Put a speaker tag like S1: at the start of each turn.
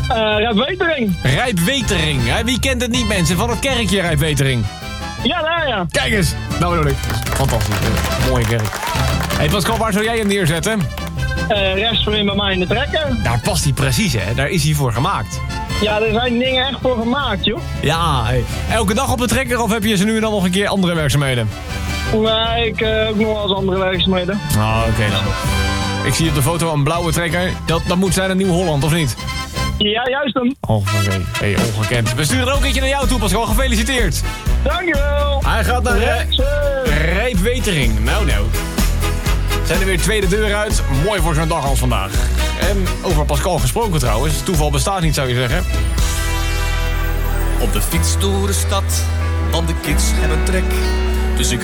S1: Rijpwetering.
S2: Rijpwetering. Hè? Wie kent het niet, mensen? Van het kerkje Rijpwetering.
S1: Ja, daar ja.
S2: Kijk eens. Nou bedoel ik. Fantastisch. Mooie kerk. Hey Pascal, waar zou jij hem neerzetten?
S1: Rechts voorin bij mij in de trekker.
S2: Daar past hij precies, hè? Daar is hij voor gemaakt.
S1: Ja, er zijn dingen echt voor gemaakt, joh.
S2: Ja, hey. Elke dag op de trekker of heb je ze nu en dan nog een keer andere werkzaamheden?
S1: Nee, ik ook nog wel eens andere werkzaamheden.
S2: Oké dan. Ik zie op de foto een blauwe trekker. Dat moet zijn een Nieuw-Holland, of niet?
S1: Ja, juist hem.
S2: Oh, oké. Hey, ongekend. We sturen er ook eentje naar jou toe, Pascal. Gefeliciteerd.
S1: Dankjewel.
S2: Hij gaat naar Rijpwetering. Nou. Zijn er weer tweede deur uit. Mooi voor zo'n dag als vandaag. En over Pascal gesproken trouwens. Toeval bestaat niet, zou je zeggen.
S3: Op de fiets door de stad, want de kids hebben trek.